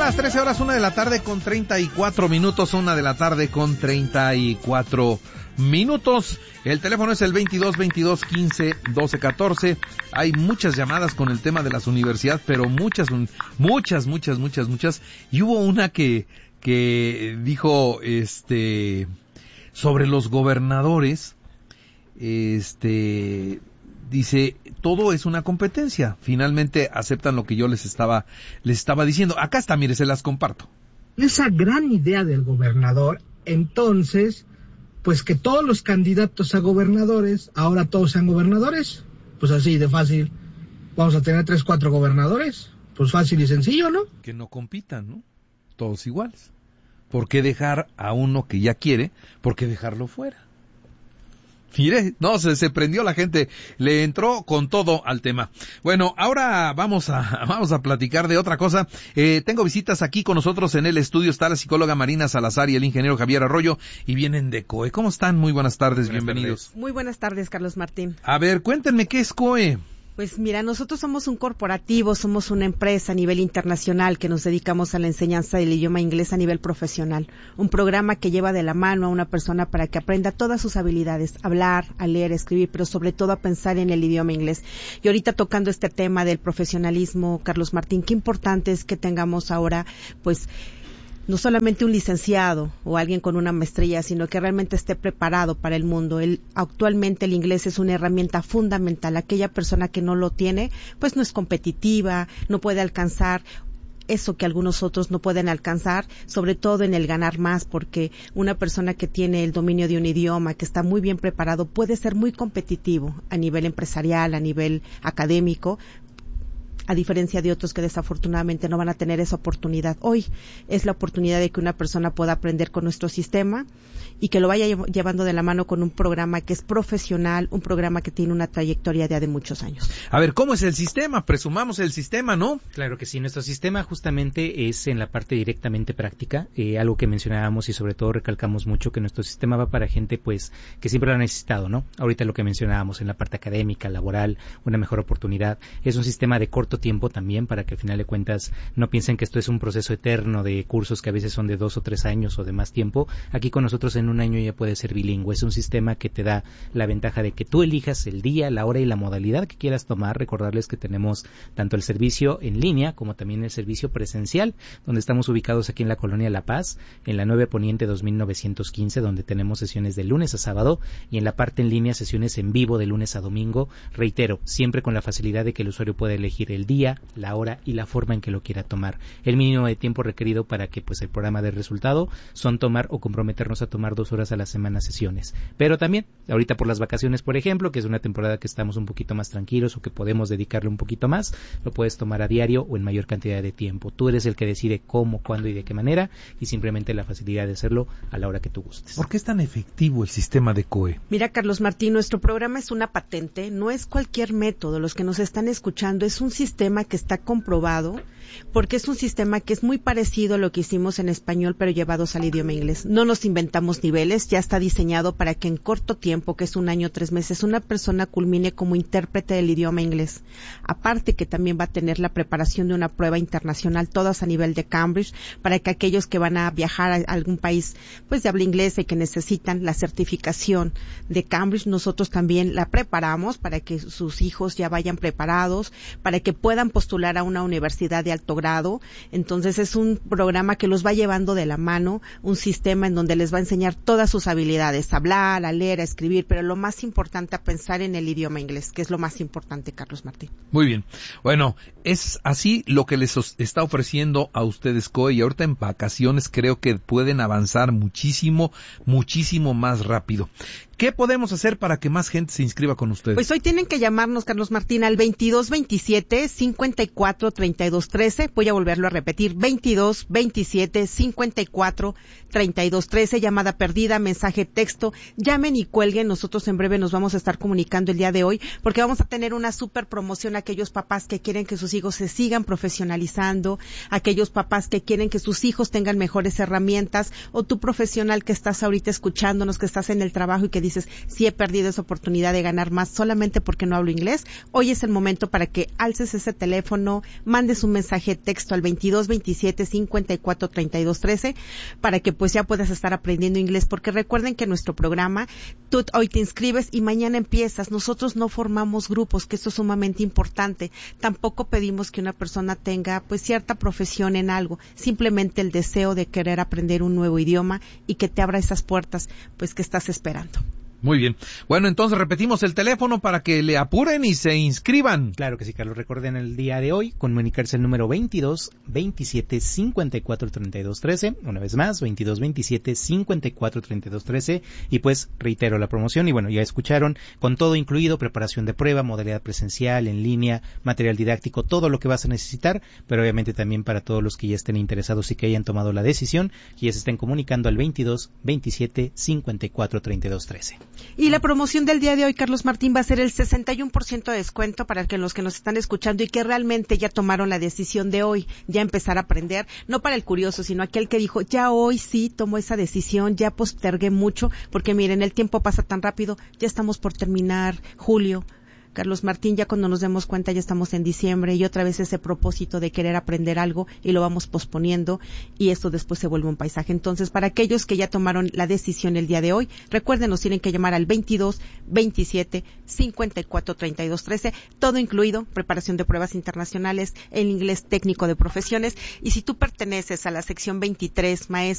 las 13 horas, 1 de la tarde con 34 minutos, 1 de la tarde con 34 minutos. El teléfono es el 22 22 15 12 14. Hay muchas llamadas con el tema de las universidades, pero muchas. Y hubo una que dijo, sobre los gobernadores, dice, todo es una competencia. Finalmente aceptan lo que yo les estaba diciendo. Acá está, mire, se las comparto. Esa gran idea del gobernador, entonces, pues que todos los candidatos a gobernadores, ahora todos sean gobernadores. Pues así de fácil. Vamos a tener 3, 4 gobernadores. Pues fácil y sencillo, ¿no? Que no compitan, ¿no? Todos iguales. ¿Por qué dejar a uno que ya quiere? ¿Por qué dejarlo fuera? Mire, no, se prendió la gente, le entró con todo al tema. Bueno, ahora vamos a platicar de otra cosa. Tengo visitas aquí con nosotros en el estudio, está la psicóloga Marina Salazar y el ingeniero Javier Arroyo, y vienen de COE. ¿Cómo están? Muy buenas tardes, bienvenidos. Muy buenas tardes, Carlos Martín. A ver, cuéntenme, ¿qué es COE? Pues mira, nosotros somos un corporativo, somos una empresa a nivel internacional que nos dedicamos a la enseñanza del idioma inglés a nivel profesional. Un programa que lleva de la mano a una persona para que aprenda todas sus habilidades, hablar, a leer, a escribir, pero sobre todo a pensar en el idioma inglés. Y ahorita tocando este tema del profesionalismo, Carlos Martín, qué importante es que tengamos ahora, pues, no solamente un licenciado o alguien con una maestría, sino que realmente esté preparado para el mundo. Actualmente el inglés es una herramienta fundamental. Aquella persona que no lo tiene, pues no es competitiva, no puede alcanzar eso que algunos otros no pueden alcanzar, sobre todo en el ganar más, porque una persona que tiene el dominio de un idioma, que está muy bien preparado, puede ser muy competitivo a nivel empresarial, a nivel académico, a diferencia de otros que desafortunadamente no van a tener esa oportunidad. Hoy es la oportunidad de que una persona pueda aprender con nuestro sistema y que lo vaya llevando de la mano con un programa que es profesional, un programa que tiene una trayectoria de muchos años. A ver, ¿cómo es el sistema? Presumamos el sistema, ¿no? Claro que sí, nuestro sistema justamente es en la parte directamente práctica, algo que mencionábamos y sobre todo recalcamos mucho, que nuestro sistema va para gente pues que siempre lo ha necesitado, ¿no? Ahorita lo que mencionábamos en la parte académica, laboral, una mejor oportunidad. Es un sistema de corto tiempo también, para que al final de cuentas no piensen que esto es un proceso eterno de cursos que a veces son de 2 o 3 años o de más tiempo. Aquí con nosotros en un año ya puedes ser bilingüe. Es un sistema que te da la ventaja de que tú elijas el día, la hora y la modalidad que quieras tomar. Recordarles que tenemos tanto el servicio en línea como también el servicio presencial, donde estamos ubicados aquí en la Colonia La Paz, en la 9 Poniente 2915, donde tenemos sesiones de lunes a sábado, y en la parte en línea sesiones en vivo de lunes a domingo. Reitero, siempre con la facilidad de que el usuario pueda elegir el día, la hora y la forma en que lo quiera tomar. El mínimo de tiempo requerido para que pues el programa dé resultado son tomar o comprometernos a tomar 2 horas a la semana sesiones. Pero también, ahorita por las vacaciones, por ejemplo, que es una temporada que estamos un poquito más tranquilos o que podemos dedicarle un poquito más, lo puedes tomar a diario o en mayor cantidad de tiempo. Tú eres el que decide cómo, cuándo y de qué manera, y simplemente la facilidad de hacerlo a la hora que tú gustes. ¿Por qué es tan efectivo el sistema de COE? Mira, Carlos Martín, nuestro programa es una patente, no es cualquier método. Los que nos están escuchando, es un sistema que está comprobado, porque es un sistema que es muy parecido a lo que hicimos en español, pero llevados al idioma inglés. No nos inventamos niveles, ya está diseñado para que en corto tiempo, que es 1 año, 3 meses, una persona culmine como intérprete del idioma inglés. Aparte que también va a tener la preparación de una prueba internacional, todas a nivel de Cambridge, para que aquellos que van a viajar a algún país pues de habla inglesa y que necesitan la certificación de Cambridge, nosotros también la preparamos para que sus hijos ya vayan preparados, para que puedan postular a una universidad de alto grado. Entonces es un programa que los va llevando de la mano, un sistema en donde les va a enseñar todas sus habilidades, a hablar, a leer, a escribir, pero lo más importante, a pensar en el idioma inglés, que es lo más importante, Carlos Martín. Muy bien. Bueno, es así lo que les está ofreciendo a ustedes COE, y ahorita en vacaciones creo que pueden avanzar muchísimo más rápido. ¿Qué podemos hacer para que más gente se inscriba con ustedes? Pues hoy tienen que llamarnos, Carlos Martín, al 2227-543213. Voy a volverlo a repetir, 2227-543213. Llamada perdida, mensaje texto. Llamen y cuelguen. Nosotros en breve nos vamos a estar comunicando el día de hoy, porque vamos a tener una super promoción a aquellos papás que quieren que sus hijos se sigan profesionalizando, aquellos papás que quieren que sus hijos tengan mejores herramientas, o tú profesional que estás ahorita escuchándonos, que estás en el trabajo y que dices, sí he perdido esa oportunidad de ganar más solamente porque no hablo inglés. Hoy es el momento para que alces ese teléfono, mandes un mensaje de texto al 22 27 54 32 13 para que pues ya puedas estar aprendiendo inglés, porque recuerden que nuestro programa, tú hoy te inscribes y mañana empiezas. Nosotros no formamos grupos, que esto es sumamente importante. Tampoco pedimos que una persona tenga pues cierta profesión en algo, simplemente el deseo de querer aprender un nuevo idioma y que te abra esas puertas pues que estás esperando. Muy bien. Bueno, entonces repetimos el teléfono para que le apuren y se inscriban. Claro que sí, Carlos. Recuerden el día de hoy comunicarse el número 22 27 54 32 13. Una vez más, 22 27 54 32 13. Y pues reitero la promoción. Y bueno, ya escucharon, con todo incluido, preparación de prueba, modalidad presencial, en línea, material didáctico, todo lo que vas a necesitar. Pero obviamente también para todos los que ya estén interesados y que hayan tomado la decisión, que ya se estén comunicando al 22 27 54 32 13. Y la promoción del día de hoy, Carlos Martín, va a ser el 61% de descuento para que los que nos están escuchando y que realmente ya tomaron la decisión de hoy, ya empezar a aprender, no para el curioso, sino aquel que dijo, ya hoy sí tomo esa decisión, ya postergué mucho, porque miren, el tiempo pasa tan rápido, ya estamos por terminar julio. Carlos Martín, ya cuando nos demos cuenta ya estamos en diciembre y otra vez ese propósito de querer aprender algo y lo vamos posponiendo y esto después se vuelve un paisaje. Entonces, para aquellos que ya tomaron la decisión el día de hoy, recuerden, nos tienen que llamar al 22 27 54 32 13, todo incluido, preparación de pruebas internacionales, el inglés técnico de profesiones. Y si tú perteneces a la sección 23, maestro,